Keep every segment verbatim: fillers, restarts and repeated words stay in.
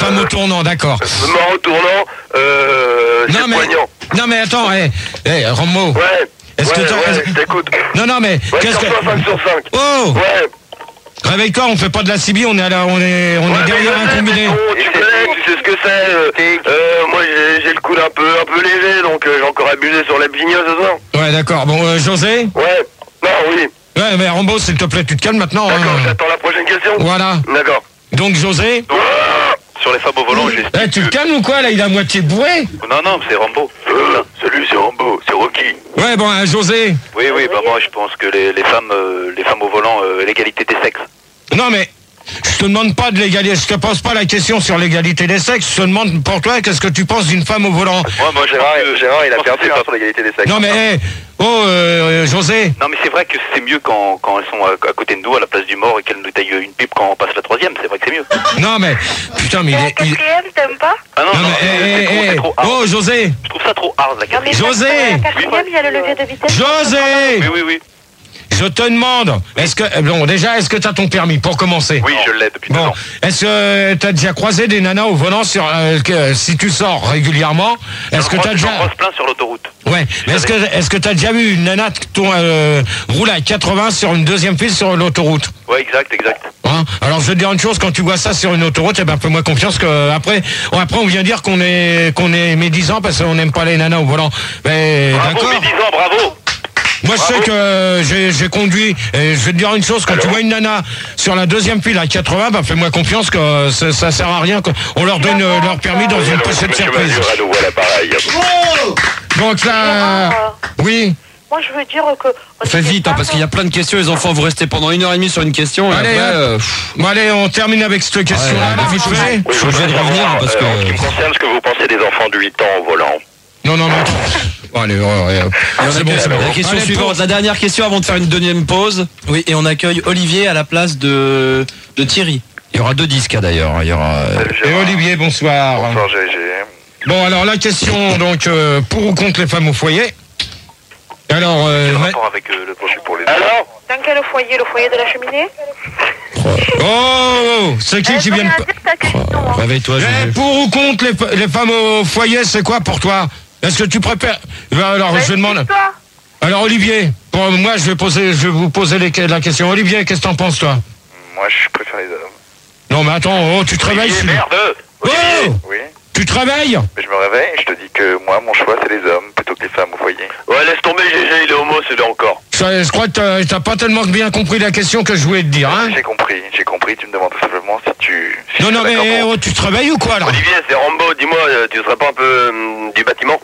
femme au tournant, d'accord. Mort au tournant, euh, non, c'est mais, poignant. Non mais attends, hé, hey, hey, Rambo. Ouais, est-ce ouais, que ouais, est-ce... je t'écoute. Non, non, mais... Ouais, qu'est-ce sur que... cinq sur cinq. Oh ouais. Réveille-toi, on fait pas de la C B, on est, à la... on est, on ouais, est derrière un combiné. Bon, tu connais, tu sais ce que c'est. Euh, euh, moi, j'ai, j'ai le coude un peu, un peu léger, donc euh, j'ai encore abusé sur la bignosse ce soir. Ouais, d'accord. Bon, euh, José. Ouais, non, oui. Ouais, mais Rambo, s'il te plaît, tu te calmes maintenant. D'accord, hein. j'attends la prochaine question. Voilà. D'accord. Donc, José. Donc, sur les femmes au volant, j'ai... Eh, tu te calmes ou quoi, là? Il est à moitié bourré. Non, non, c'est Rambo. Euh, salut, c'est Rambo, c'est Rocky. Ouais, bon, hein, José. Oui, oui, bah moi, je pense que les, les femmes euh, les femmes au volant, euh, l'égalité des sexes. Non, mais... Je te demande pas de l'égalité, je te pose pas la question sur l'égalité des sexes, je te demande pour toi, qu'est-ce que tu penses d'une femme au volant? Moi, moi, Gérard, que, Gérard il a perdu hein, sur l'égalité des sexes. Non, mais, hey, oh, euh, José. Non, mais c'est vrai que c'est mieux quand, quand elles sont à, à côté de nous, à la place du mort, et qu'elles nous taillent une pipe quand on passe la troisième, c'est vrai que c'est mieux. Non, mais, putain, mais il est... Il... quatrième, t'aimes pas? Ah non, non, non, mais, c'est, hey, c'est, trop, hey, c'est trop hard. Oh, José. Je trouve ça trop hard, la quatrième. José. La quatrième, il y a le levier de vitesse. José. Oui, oui, oui. Je te demande, est-ce que, bon, déjà, est-ce que t'as ton permis, pour commencer? Oui, je l'ai depuis deux bon. ans. Est-ce que t'as déjà croisé des nanas au volant sur, euh, que, si tu sors régulièrement, est-ce que t'as déjà... J'en croise plein sur l'autoroute. Ouais, mais est-ce que, est-ce que t'as déjà vu une nana ton, euh, rouler à quatre-vingts sur une deuxième piste sur l'autoroute? Ouais, exact, exact. Hein? Alors je vais te dire une chose, quand tu vois ça sur une autoroute, eh ben fais-moi confiance que après, bon, après on vient dire qu'on est qu'on est médisant parce qu'on n'aime pas les nanas au volant. Mais bravo, d'accord. médisant, bravo. Moi je sais que j'ai, j'ai conduit et je vais te dire une chose, quand Alors tu vois une nana sur la deuxième file à quatre-vingts, bah fais-moi confiance que ça, ça sert à rien, on leur donne euh, leur permis dans une pochette surprise. Donc là, oui. Moi, je veux dire que... Fais vite, hein, parce qu'il y a plein de questions, les enfants, vous restez pendant une heure et demie sur une question. Allez, et après, euh, bon, allez, on termine avec cette question-là. Ouais, vite fait. je suis obligé de revenir, hein, parce que... En ce qui me concerne, ce que vous pensez des enfants de huit ans au volant? Non, non, non. Bon, allez, ouais, ouais. C'est bon, c'est bon. La question Allez, suivante, pour... la dernière question avant de faire une deuxième pause. Oui, et on accueille Olivier à la place de, de Thierry. Il y aura deux disques d'ailleurs. Il y aura... Et Olivier, bonsoir. Bonsoir, G G. Bon, alors la question, donc, euh, pour ou contre les femmes au foyer? Alors, euh, Quel ma... rapport avec euh, le produit pour les... Alors dans quel foyer? Le foyer de la cheminée? Oh, c'est qui qui vient de... Oh, réveille-toi, eh, pour ou contre les, les femmes au foyer, c'est quoi pour toi? Est-ce que tu préfères... Alors, bah, je demande... Alors, Olivier, pour moi, je vais, poser, je vais vous poser les... la question. Olivier, qu'est-ce que t'en penses, toi? Moi, je préfère les hommes. Non, mais attends, oh, tu te réveilles... Olivier, merde. Oh, oui. Tu te réveilles? Mais je me réveille et je te dis que moi, mon choix, c'est les hommes plutôt que les femmes au foyer. Ouais, laisse tomber, G G, il est homo, c'est là encore. Je, je crois que t'as, t'as pas tellement bien compris la question que je voulais te dire, hein? J'ai compris, j'ai compris, tu me demandes tout simplement si tu... Si non, non, mais oh, tu te réveilles ou quoi, là? Olivier, c'est Rambo, dis-moi, euh, tu serais pas un peu euh, du bâtiment?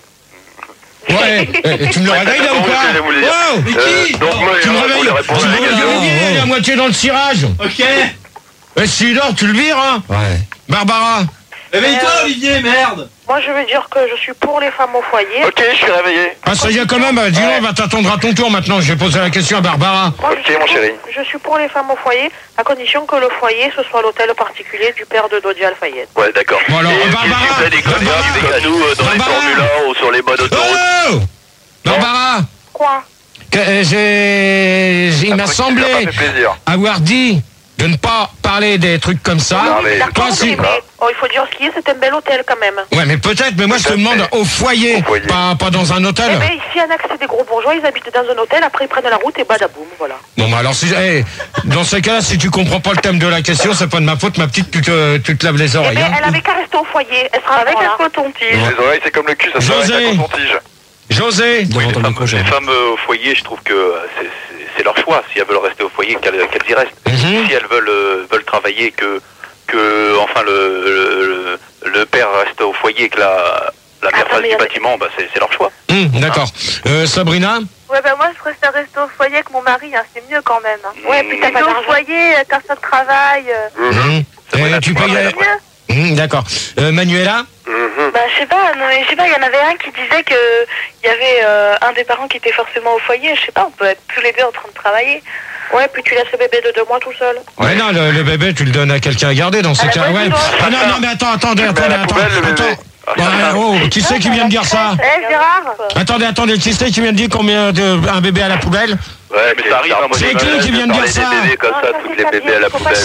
Ouais, et tu me le réveilles là ou quoi? Wow, mais qui euh, Donc moi, tu me réveilles, tu me réveilles, Olivier, il est à moitié dans le cirage. Ok. Et s'il dort, tu le vires, hein? Ouais. Barbara. Réveille-toi, Olivier, merde. Moi, je veux dire que je suis pour les femmes au foyer. Ok, je suis réveillé. Ah, ça y est quand même, dis donc, on va t'attendre à ton tour maintenant. Je vais poser la question à Barbara. Moi, ok, mon pour, chéri. Je suis pour les femmes au foyer, à condition que le foyer, ce soit l'hôtel particulier du père de Dodi Al-Fayed. Ouais, d'accord. Bon, alors, et Barbara, tu fais des conneries avec nous euh, dans Barbara, les Formule un ou sur les modes autoroute. Oh Barbara. Quoi? Que, euh, j'ai, j'ai, il m'a semblé avoir dit de ne pas parler des trucs comme ça. Non, mais D'accord, si... mais oh, il faut dire ce qu'il y a, c'est un bel hôtel quand même. Ouais, mais peut-être, mais moi je te demande mais... au, foyer, au foyer, pas, pas dans un hôtel. Eh ben, ici, il y en a que c'est des gros bourgeois, ils habitent dans un hôtel, après ils prennent la route et badaboum, voilà. Bon, bah alors, si, hey, dans ce cas-là, si tu comprends pas le thème de la question, c'est pas de ma faute, ma petite, tu te, tu te laves les oreilles. Eh ben, hein. elle avait qu'à rester au foyer, elle sera avec un coton-tige. Les oreilles, c'est comme le cul, ça se fait avec un coton-tige. José, oui, les, femmes, les femmes euh, au foyer, je trouve que euh, c'est, c'est, c'est leur choix. Si elles veulent rester au foyer, qu'elles, qu'elles y restent. Mm-hmm. Si elles veulent, euh, veulent travailler, que, que enfin le, le, le père reste au foyer et que la, la mère fasse du bâtiment, bah, c'est, c'est leur choix. Mmh, d'accord. Hein euh, Sabrina? Ouais, bah moi je préfère rester au foyer avec mon mari, hein, c'est mieux quand même. Hein. Mmh. Ouais, puis t'as pas au foyer, t'as ça de travail. Euh... Mmh. Euh, tu payes. Mmh, d'accord. Euh, Manuela? Mmh. Bah je sais pas, non mais je sais pas, il y en avait un qui disait que il y avait euh, un des parents qui était forcément au foyer, je sais pas, on peut être tous les deux en train de travailler. Ouais, puis tu laisses le bébé de deux mois tout seul. Ouais, non, le, le bébé, tu le donnes à quelqu'un à garder dans ce cas. Ouais. Ah non, non, mais attends, attendez, attendez, attends, attends. Bah, oh, qui c'est qui vient de dire ça? Eh, Gérard. Attendez, attendez, qui c'est qui vient de dire combien de un bébé à la poubelle? Ouais, mais ça arrive. C'est qui qui vient de dire ça? Des bébés comme ça, toutes les bébés à la poubelle.